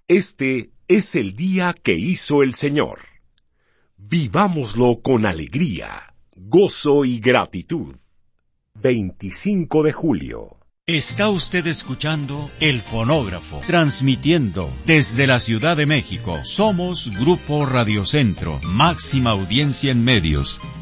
Este es el día que hizo el Señor. Vivámoslo con alegría, gozo y gratitud. 25 de julio. Está usted escuchando El Fonógrafo, transmitiendo desde la Ciudad de México. Somos Grupo Radio Centro, máxima audiencia en medios.